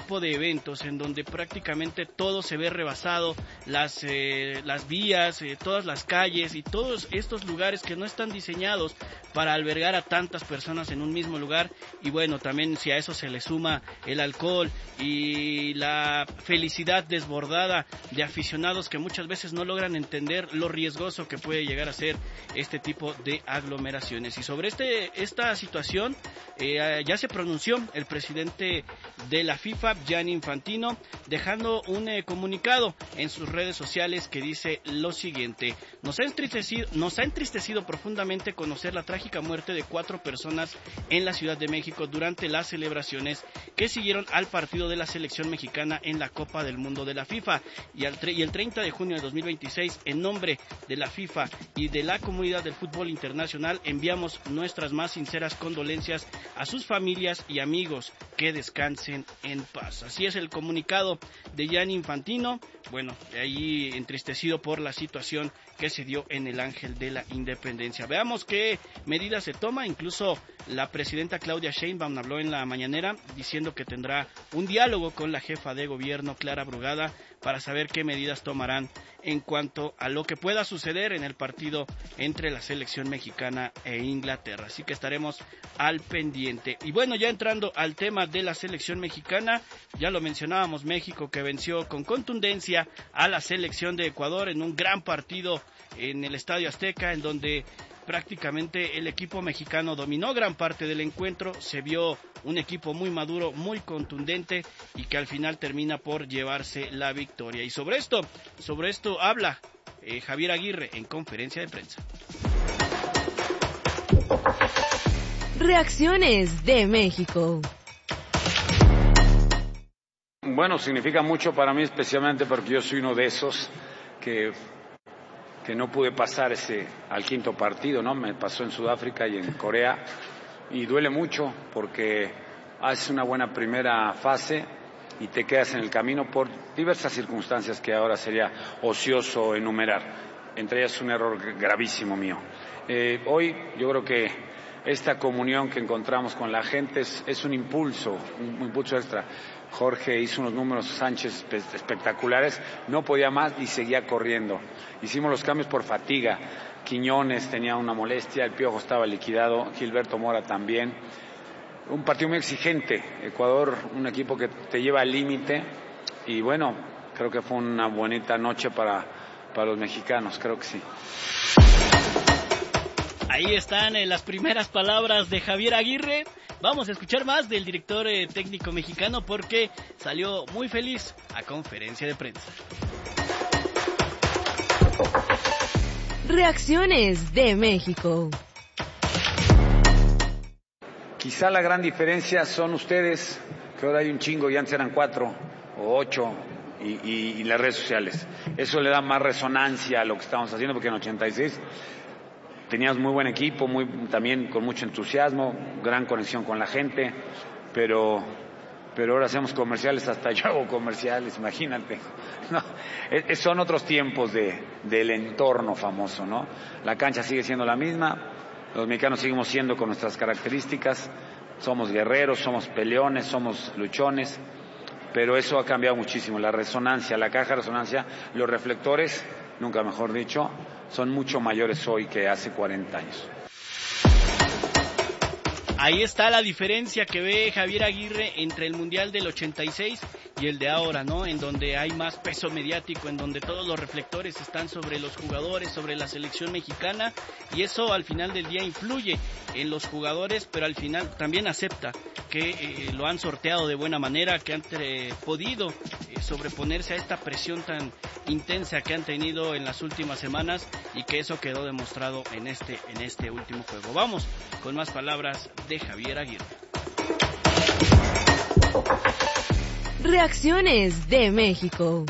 tipo de eventos en donde prácticamente todo se ve rebasado, las vías, todas las calles y todos estos lugares que no están diseñados para albergar a tantas personas en un mismo lugar. Y bueno, también si a eso se le suma el alcohol y la felicidad desbordada de aficionados que muchas veces no logran entender lo riesgoso que puede llegar a ser este tipo de aglomeraciones. Y sobre esta situación ya se pronunció el presidente de la FIFA, Gianni Infantino, dejando un comunicado en sus redes sociales que dice lo siguiente: nos ha entristecido profundamente conocer la trágica muerte de 4 personas en la Ciudad de México durante las celebraciones que siguieron al partido de la selección mexicana en la Copa del Mundo de la FIFA, y el 30 de junio de 2026, en nombre de la FIFA y de la comunidad del fútbol internacional, enviamos nuestras más sinceras condolencias a sus familias y amigos. Que descansen en paz. Así es el comunicado de Gianni Infantino, bueno, ahí entristecido por la situación que se dio en el Ángel de la Independencia. Veamos qué medidas se toma. Incluso la presidenta Claudia Sheinbaum habló en la mañanera diciendo que tendrá un diálogo con la jefa de gobierno, Clara Brugada, para saber qué medidas tomarán en cuanto a lo que pueda suceder en el partido entre la selección mexicana e Inglaterra. Así que estaremos al pendiente. Y bueno, ya entrando al tema de la selección mexicana, ya lo mencionábamos, México que venció con contundencia a la selección de Ecuador en un gran partido en el Estadio Azteca, en donde prácticamente el equipo mexicano dominó gran parte del encuentro. Se vio un equipo muy maduro, muy contundente y que al final termina por llevarse la victoria. Y sobre esto habla Javier Aguirre en conferencia de prensa. Reacciones de México. Bueno, significa mucho para mí, especialmente porque yo soy uno de esos que no pude pasar al quinto partido, ¿no? Me pasó en Sudáfrica y en Corea, y duele mucho porque haces una buena primera fase y te quedas en el camino por diversas circunstancias que ahora sería ocioso enumerar. Entre ellas un error gravísimo mío. Hoy yo creo que esta comunión que encontramos con la gente es un impulso extra. Jorge hizo unos números, Sánchez, espectaculares, no podía más y seguía corriendo. Hicimos los cambios por fatiga. Quiñones tenía una molestia, el Piojo estaba liquidado, Gilberto Mora también. Un partido muy exigente. Ecuador, un equipo que te lleva al límite, y bueno, creo que fue una bonita noche para los mexicanos, creo que sí. Ahí están las primeras palabras de Javier Aguirre. Vamos a escuchar más del director técnico mexicano porque salió muy feliz a conferencia de prensa. Reacciones de México. Quizá la gran diferencia son ustedes, que ahora hay un chingo y antes eran 4 o 8, y las redes sociales. Eso le da más resonancia a lo que estamos haciendo, porque en 86 teníamos muy buen equipo, también con mucho entusiasmo, gran conexión con la gente, pero ahora hacemos comerciales, hasta yo hago comerciales, imagínate. No, son otros tiempos del entorno famoso, ¿no? La cancha sigue siendo la misma, los mexicanos seguimos siendo con nuestras características, somos guerreros, somos peleones, somos luchones, pero eso ha cambiado muchísimo. La resonancia, la caja de resonancia, los reflectores, nunca mejor dicho, son mucho mayores hoy que hace 40 años. Ahí está la diferencia que ve Javier Aguirre entre el Mundial del 86 y el de ahora, ¿no? En donde hay más peso mediático, en donde todos los reflectores están sobre los jugadores, sobre la selección mexicana, y eso al final del día influye en los jugadores, pero al final también acepta que lo han sorteado de buena manera, que han podido sobreponerse a esta presión tan intensa que han tenido en las últimas semanas, y que eso quedó demostrado en este último juego. Vamos con más palabras de Javier Aguirre. Reacciones de México.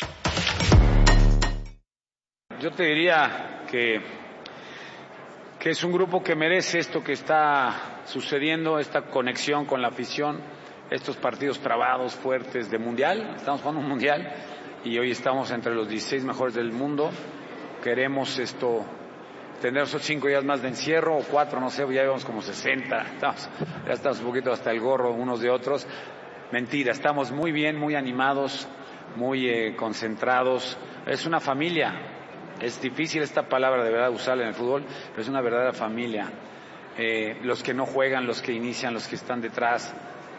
Yo te diría que es un grupo que merece esto que está sucediendo, esta conexión con la afición, estos partidos trabados, fuertes de mundial. Estamos jugando un mundial y hoy estamos entre los 16 mejores del mundo. Queremos tener esos 5 días más de encierro, o 4, no sé, ya llevamos como 60, ya estamos un poquito hasta el gorro unos de otros. Mentira, estamos muy bien, muy animados, muy concentrados. Es una familia. Es difícil esta palabra de verdad usarla en el fútbol, pero es una verdadera familia. Los que no juegan, los que inician, los que están detrás.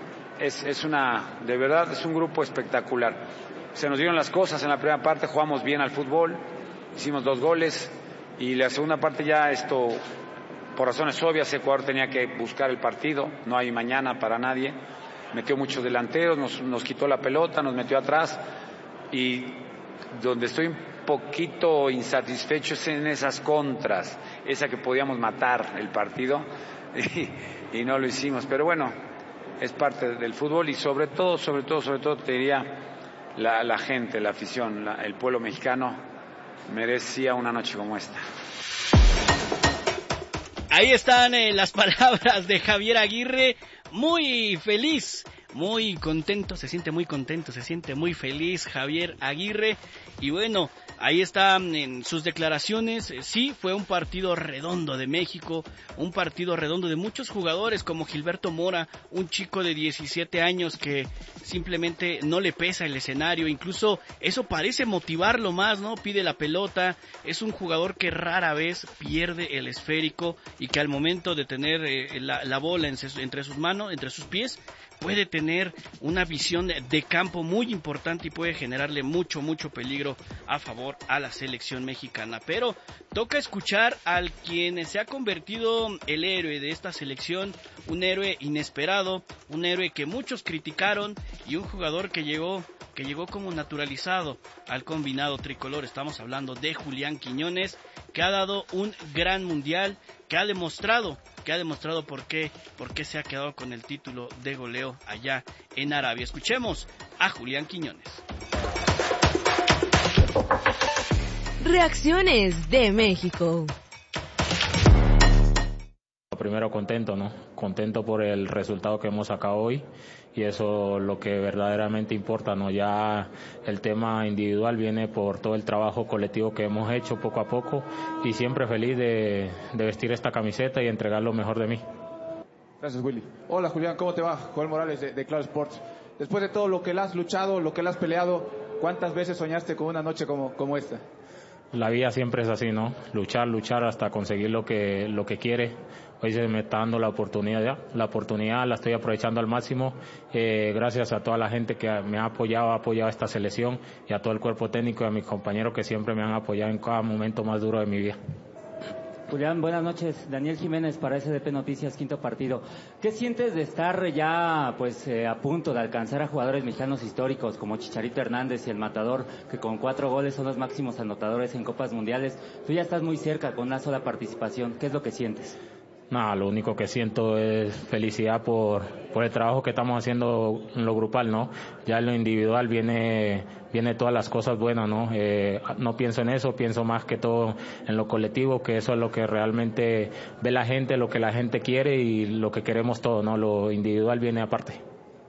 De verdad, es un grupo espectacular. Se nos dieron las cosas en la primera parte, jugamos bien al fútbol, hicimos 2 goles y la segunda parte ya por razones obvias, Ecuador tenía que buscar el partido, no hay mañana para nadie. Metió muchos delanteros, nos quitó la pelota, nos metió atrás y donde estoy un poquito insatisfecho es en esas contras, esa que podíamos matar el partido y no lo hicimos, pero bueno, es parte del fútbol y sobre todo te diría la gente, la afición, el pueblo mexicano merecía una noche como esta. Ahí están las palabras de Javier Aguirre, muy feliz, muy contento, se siente muy contento, se siente muy feliz Javier Aguirre. Y bueno, ahí están en sus declaraciones. Sí, fue un partido redondo de México, un partido redondo de muchos jugadores como Gilberto Mora, un chico de 17 años que simplemente no le pesa el escenario, incluso eso parece motivarlo más, ¿no? Pide la pelota, es un jugador que rara vez pierde el esférico y que al momento de tener la bola entre sus manos, entre sus pies, puede tener una visión de campo muy importante y puede generarle mucho peligro a favor a la selección mexicana. Pero toca escuchar al quien se ha convertido el héroe de esta selección, un héroe inesperado, un héroe que muchos criticaron y un jugador que llegó como naturalizado al combinado tricolor. Estamos hablando de Julián Quiñones, que ha dado un gran mundial, que ha demostrado por qué se ha quedado con el título de goleo allá en Arabia. Escuchemos a Julián Quiñones. Reacciones de México. Primero contento, ¿no? Contento por el resultado que hemos sacado hoy y eso lo que verdaderamente importa, ¿no? Ya el tema individual viene por todo el trabajo colectivo que hemos hecho poco a poco y siempre feliz de vestir esta camiseta y entregar lo mejor de mí. Gracias, Willy. Hola, Julián, ¿cómo te va? Joel Morales de Claro Sports. Después de todo lo que le has luchado, lo que le has peleado, ¿cuántas veces soñaste con una noche como esta? La vida siempre es así, ¿no? Luchar hasta conseguir lo que quiere. Hoy se me está dando la oportunidad la estoy aprovechando al máximo, gracias a toda la gente que me ha apoyado esta selección y a todo el cuerpo técnico y a mis compañeros que siempre me han apoyado en cada momento más duro de mi vida. Julián, buenas noches. Daniel Jiménez para SDP Noticias, quinto partido. ¿Qué sientes de estar ya a punto de alcanzar a jugadores mexicanos históricos como Chicharito Hernández y El Matador, que con 4 goles son los máximos anotadores en Copas Mundiales? Tú ya estás muy cerca con una sola participación. ¿Qué es lo que sientes? Nada, lo único que siento es felicidad por el trabajo que estamos haciendo en lo grupal, ¿no? Ya en lo individual viene todas las cosas buenas, ¿no? No pienso en eso, pienso más que todo en lo colectivo, que eso es lo que realmente ve la gente, lo que la gente quiere y lo que queremos todos, ¿no? Lo individual viene aparte.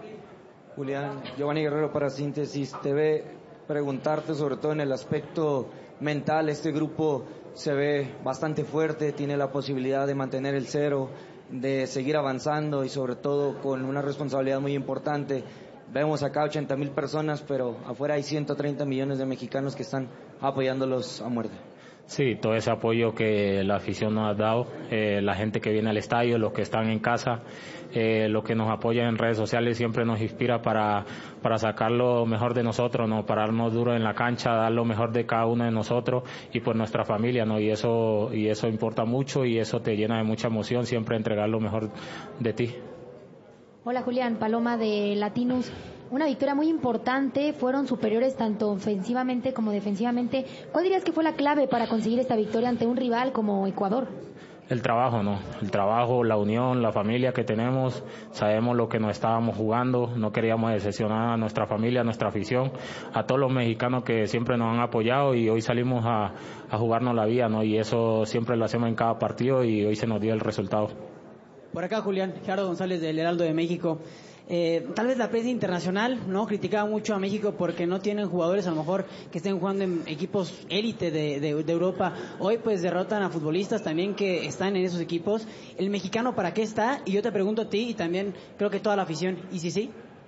Julián, Giovanni Guerrero para Síntesis TV, preguntarte sobre todo en el aspecto mental. Este grupo se ve bastante fuerte, tiene la posibilidad de mantener el 0, de seguir avanzando y sobre todo con una responsabilidad muy importante. Vemos acá 80,000 personas, pero afuera hay 130 millones de mexicanos que están apoyándolos a muerte. Sí, todo ese apoyo que la afición nos ha dado, la gente que viene al estadio, los que están en casa, los que nos apoyan en redes sociales siempre nos inspira para sacar lo mejor de nosotros, ¿no? Pararnos duro en la cancha, dar lo mejor de cada uno de nosotros y por nuestra familia, ¿no? Y eso importa mucho y eso te llena de mucha emoción, siempre entregar lo mejor de ti. Hola Julián, Paloma de Latinus. Una victoria muy importante, fueron superiores tanto ofensivamente como defensivamente. ¿Cuál dirías que fue la clave para conseguir esta victoria ante un rival como Ecuador? El trabajo, ¿no? El trabajo, la unión, la familia que tenemos, sabemos lo que nos estábamos jugando, no queríamos decepcionar a nuestra familia, a nuestra afición, a todos los mexicanos que siempre nos han apoyado y hoy salimos a jugarnos la vida, ¿no? Y eso siempre lo hacemos en cada partido y hoy se nos dio el resultado. Por acá, Julián, Gerardo González del Heraldo de México. Tal vez la prensa internacional no criticaba mucho a México porque no tienen jugadores a lo mejor que estén jugando en equipos élite de Europa. Hoy pues derrotan a futbolistas también que están en esos equipos. ¿El mexicano para qué está? Y yo te pregunto a ti y también creo que toda la afición, ¿y sí?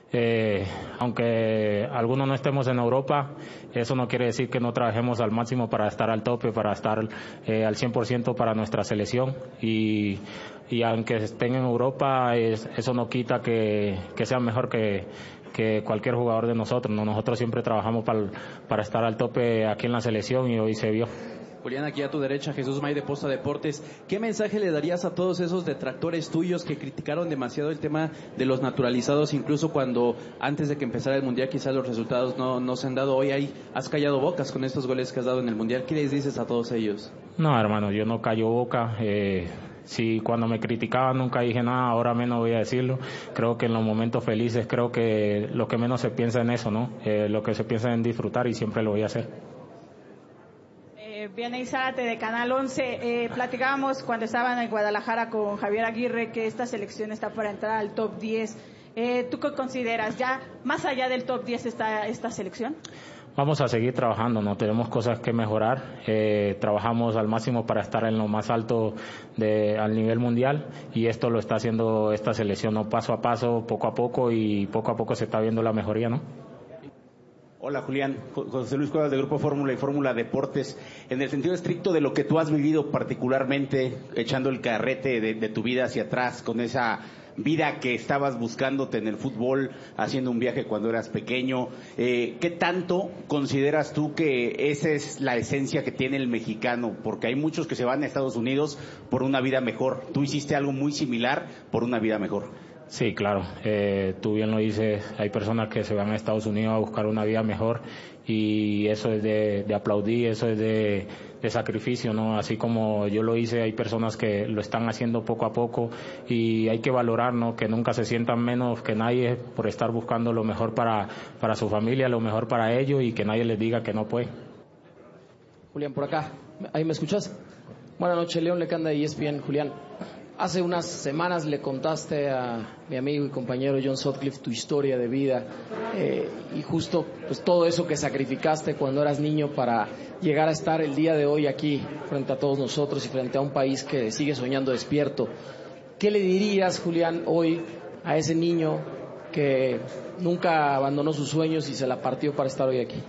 Aunque algunos no estemos en Europa, eso no quiere decir que no trabajemos al máximo para estar al tope, para estar al 100% para nuestra selección. Y aunque estén en Europa, eso no quita que sean mejor que cualquier jugador de nosotros, ¿no? Nosotros siempre trabajamos para estar al tope aquí en la selección y hoy se vio. Julián, aquí a tu derecha, Jesús May de Posta Deportes. ¿Qué mensaje le darías a todos esos detractores tuyos que criticaron demasiado el tema de los naturalizados, incluso cuando antes de que empezara el Mundial quizás los resultados no se han dado? Hoy has callado bocas con estos goles que has dado en el Mundial. ¿Qué les dices a todos ellos? No, hermano, yo no callo boca. Si cuando me criticaban nunca dije nada, ahora menos voy a decirlo. Creo que en los momentos felices, creo que lo que menos se piensa en eso, ¿no? Lo que se piensa en disfrutar, y siempre lo voy a hacer. Viene Zárate de Canal 11. Platicábamos cuando estaban en Guadalajara con Javier Aguirre que esta selección está para entrar al top 10. ¿Tú qué consideras? ¿Ya más allá del top 10 está esta selección? Vamos a seguir trabajando, ¿no? Tenemos cosas que mejorar. Trabajamos al máximo para estar en lo más alto al nivel mundial, y esto lo está haciendo esta selección, ¿no? Paso a paso, poco a poco, y poco a poco se está viendo la mejoría, ¿no? Hola Julián, José Luis Cuevas de Grupo Fórmula y Fórmula Deportes. En el sentido estricto de lo que tú has vivido particularmente, echando el carrete de tu vida hacia atrás, con esa vida que estabas buscándote en el fútbol, haciendo un viaje cuando eras pequeño, ¿qué tanto consideras tú que esa es la esencia que tiene el mexicano? Porque hay muchos que se van a Estados Unidos por una vida mejor. Tú hiciste algo muy similar por una vida mejor. Sí, claro, tú bien lo dices, hay personas que se van a Estados Unidos a buscar una vida mejor, y eso es de aplaudir, eso es de sacrificio, ¿no? Así como yo lo hice, hay personas que lo están haciendo poco a poco, y hay que valorar, ¿no? Que nunca se sientan menos que nadie por estar buscando lo mejor para su familia, lo mejor para ellos, y que nadie les diga que no puede. Julián, por acá, ¿ahí me escuchas? Buenas noches, León Lecanda de ESPN. Julián, hace unas semanas le contaste a mi amigo y compañero John Sutcliffe tu historia de vida, y justo pues todo eso que sacrificaste cuando eras niño para llegar a estar el día de hoy aquí frente a todos nosotros y frente a un país que sigue soñando despierto. ¿Qué le dirías, Julián, hoy a ese niño que nunca abandonó sus sueños y se la partió para estar hoy aquí?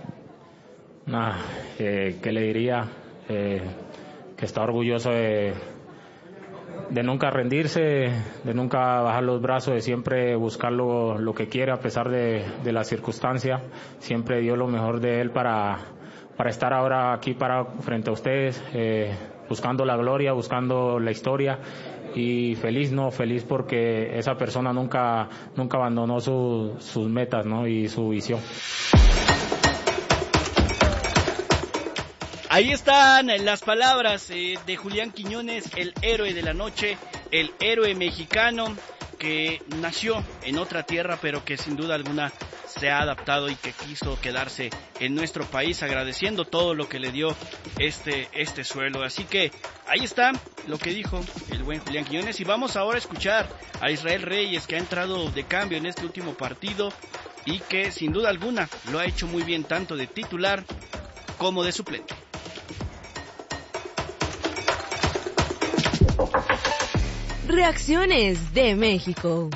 ¿Qué le diría? Que está orgulloso de nunca rendirse, de nunca bajar los brazos, de siempre buscar lo que quiere a pesar de la circunstancia. Siempre dio lo mejor de él para estar ahora aquí frente a ustedes, buscando la gloria, buscando la historia, y feliz porque esa persona nunca abandonó sus metas, ¿no? Y su visión. Ahí están las palabras de Julián Quiñones, el héroe de la noche, el héroe mexicano que nació en otra tierra, pero que sin duda alguna se ha adaptado y que quiso quedarse en nuestro país, agradeciendo todo lo que le dio este suelo. Así que ahí está lo que dijo el buen Julián Quiñones, y vamos ahora a escuchar a Israel Reyes, que ha entrado de cambio en este último partido y que sin duda alguna lo ha hecho muy bien, tanto de titular como de suplente. Reacciones de México.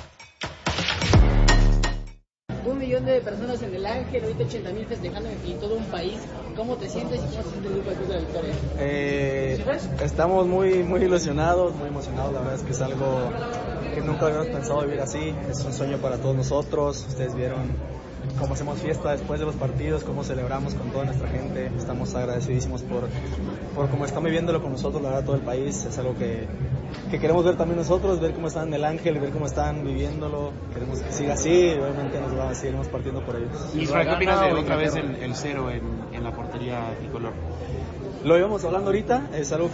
1 millón de personas en el Ángel, ahorita 80,000 festejando en todo un país. ¿Cómo te sientes y cómo se siente el grupo de Cruz de la Victoria? Estamos muy ilusionados, muy emocionados. La verdad es que es algo que nunca habíamos pensado vivir así. Es un sueño para todos nosotros. Ustedes vieron cómo hacemos fiesta después de los partidos, cómo celebramos con toda nuestra gente. Estamos agradecidísimos por cómo están viviéndolo con nosotros, la verdad, todo el país. Es algo que queremos ver también nosotros, ver cómo están en el Ángel, ver cómo están viviéndolo. Queremos que siga así, y obviamente seguiremos partiendo por ellos. Israel, ¿qué opinas de otra vez el cero en la portería tricolor? Lo íbamos hablando ahorita, es algo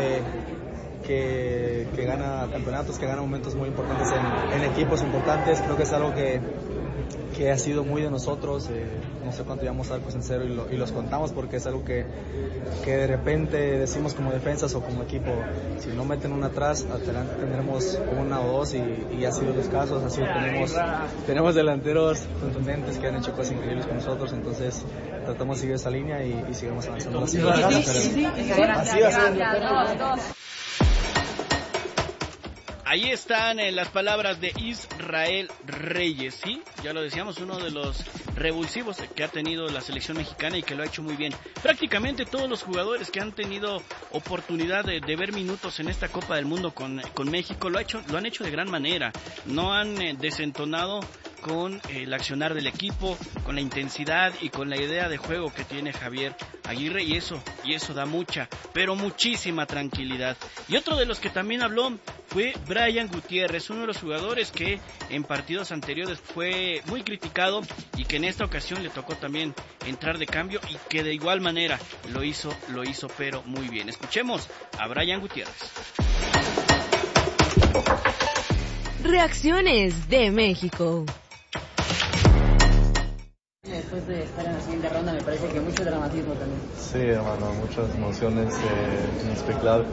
que gana campeonatos, que gana momentos muy importantes en equipos importantes. Creo que es algo que ha sido muy de nosotros. No sé cuánto llevamos arcos en cero y los contamos, porque es algo que de repente decimos como defensas o como equipo, si no meten una atrás, adelante tendremos 1 o 2, y ha sido los casos. Así tenemos delanteros contundentes que han hecho cosas increíbles con nosotros, entonces tratamos de seguir esa línea y sigamos avanzando. Así va a ser. Ahí están las palabras de Israel Reyes, ¿sí? Ya lo decíamos, uno de los revulsivos que ha tenido la selección mexicana y que lo ha hecho muy bien. Prácticamente todos los jugadores que han tenido oportunidad de ver minutos en esta Copa del Mundo con México lo han hecho de gran manera. No han desentonado con el accionar del equipo, con la intensidad y con la idea de juego que tiene Javier Aguirre, y eso da mucha, pero muchísima tranquilidad. Y otro de los que también habló fue Brian Gutiérrez, uno de los jugadores que en partidos anteriores fue muy criticado y que en esta ocasión le tocó también entrar de cambio y que de igual manera lo hizo pero muy bien. Escuchemos a Brian Gutiérrez. Reacciones de México. Después de estar en la siguiente ronda me parece que mucho dramatismo también. Sí, hermano, muchas emociones inexplicables.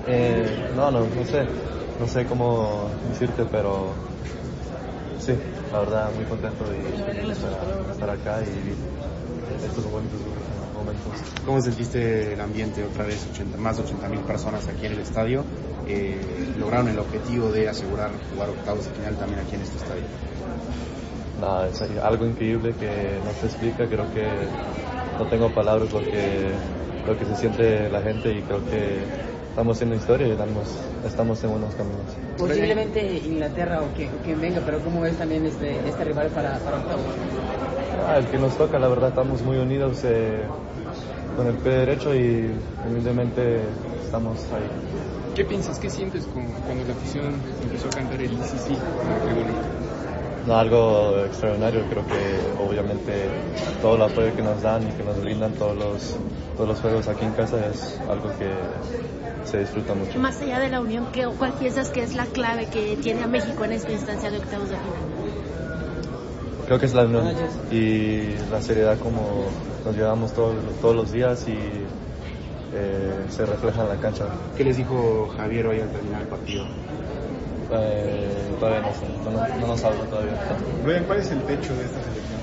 No sé cómo decirte, pero sí, la verdad muy contento de estar acá y vivir estos momentos. ¿Cómo sentiste el ambiente otra vez? Más de 80,000 personas aquí en el estadio. Lograron el objetivo de asegurar jugar octavos de final también aquí en este estadio. No, es algo increíble que no se explica. Creo que no tengo palabras lo que se siente la gente, y creo que estamos haciendo historia y estamos en buenos caminos. Posiblemente Inglaterra o quien venga, pero ¿cómo ves también este rival para octavos? El que nos toca, la verdad, estamos muy unidos con el pie derecho y humildemente estamos ahí. ¿Qué piensas? ¿Qué sientes cuando la afición empezó a cantar el sí? Qué bonito. No, algo extraordinario. Creo que obviamente todo el apoyo que nos dan y que nos brindan todos los juegos aquí en casa es algo que se disfruta mucho. Más allá de la unión, ¿cuál piensas que es la clave que tiene a México en esta instancia de octavos de final? Creo que es la unión y la seriedad como nos llevamos todos los días y se refleja en la cancha. ¿Qué les dijo Javier hoy al terminar el partido? Todavía no sé, no nos hablo todavía. Brian, ¿cuál es el techo de esta selección?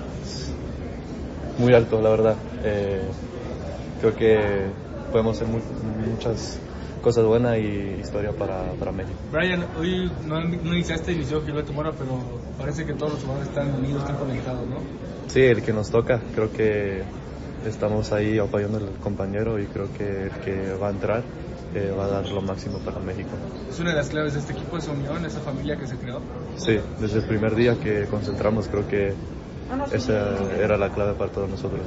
Muy alto, la verdad. Creo que podemos hacer muchas cosas buenas y historia para México. Brian, hoy no iniciaste, inició Gilberto Mora, pero parece que todos los jugadores están unidos, están conectados, ¿no? Sí, el que nos toca, creo que estamos ahí apoyando al compañero y creo que el que va a entrar va a dar lo máximo para México. ¿Es una de las claves de este equipo, esa unión, esa familia que se creó? Sí, desde el primer día que concentramos creo que esa era la clave para todos nosotros.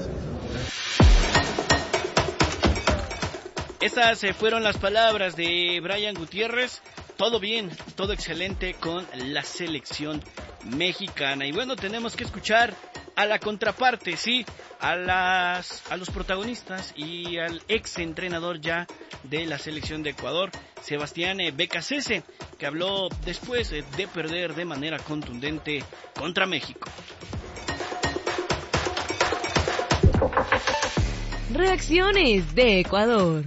Esas fueron las palabras de Brian Gutiérrez. Todo bien, todo excelente con la selección mexicana. Y bueno, tenemos que escuchar a la contraparte, sí, a los protagonistas y al ex entrenador ya de la selección de Ecuador, Sebastián Becasese, que habló después de perder de manera contundente contra México. Reacciones de Ecuador.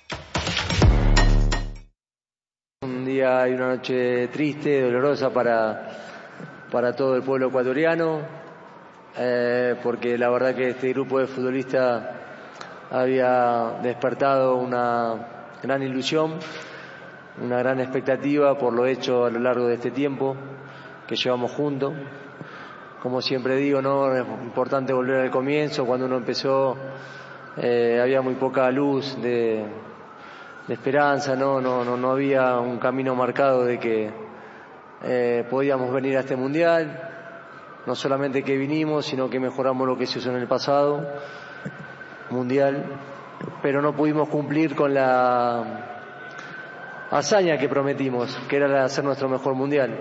Un día y una noche triste, dolorosa para todo el pueblo ecuatoriano. Porque la verdad que este grupo de futbolistas había despertado una gran ilusión, una gran expectativa por lo hecho a lo largo de este tiempo que llevamos juntos. Como siempre digo, ¿no? Es importante volver al comienzo. Cuando uno empezó había muy poca luz de esperanza, no había un camino marcado de que podíamos venir a este mundial. No solamente que vinimos, sino que mejoramos lo que se usó en el pasado mundial, pero no pudimos cumplir con la hazaña que prometimos, que era la de hacer nuestro mejor mundial.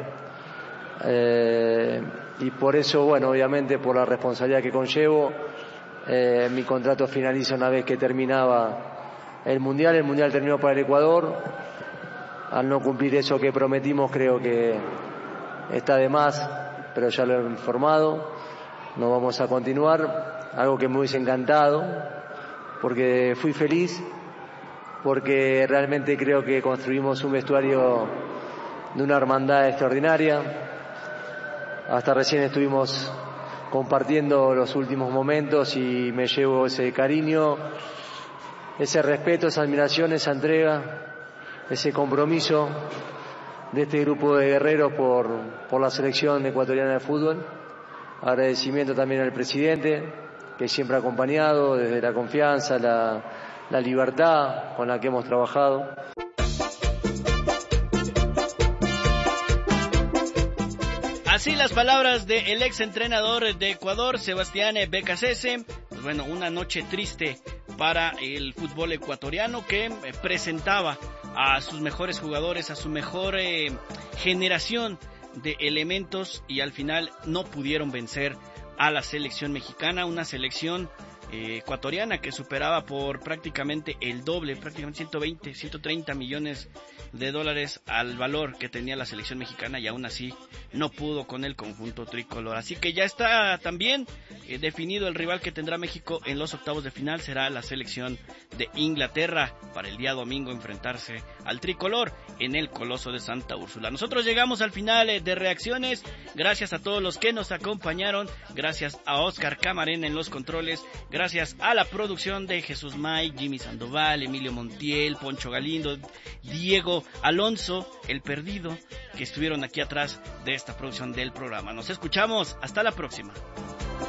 Y por eso, bueno, obviamente por la responsabilidad que conllevo, mi contrato finaliza una vez que terminaba el mundial terminó para el Ecuador. Al no cumplir eso que prometimos, creo que está de más, pero ya lo he informado, no vamos a continuar, algo que me hubiese encantado, porque fui feliz, porque realmente creo que construimos un vestuario de una hermandad extraordinaria. Hasta recién estuvimos compartiendo los últimos momentos y me llevo ese cariño, ese respeto, esa admiración, esa entrega, ese compromiso este grupo de guerreros por la selección ecuatoriana de fútbol. Agradecimiento también al presidente, que siempre ha acompañado desde la confianza, la libertad con la que hemos trabajado. Así las palabras del ex entrenador de Ecuador, Sebastián Becasese. Pues bueno, una noche triste para el fútbol ecuatoriano, que presentaba a sus mejores jugadores, a su mejor generación de elementos, y al final no pudieron vencer a la selección mexicana, una selección ecuatoriana que superaba por prácticamente el doble, prácticamente 130 millones de dólares al valor que tenía la selección mexicana, y aún así no pudo con el conjunto tricolor. Así que ya está también definido el rival que tendrá México en los octavos de final. Será la selección de Inglaterra, para el día domingo enfrentarse al tricolor en el Coloso de Santa Úrsula. Nosotros llegamos al final de reacciones. Gracias a todos los que nos acompañaron, gracias a Oscar Camarena en los controles, gracias a la producción de Jesús May, Jimmy Sandoval, Emilio Montiel, Poncho Galindo, Diego Alonso, el perdido, que estuvieron aquí atrás de esta producción del programa. Nos escuchamos, hasta la próxima.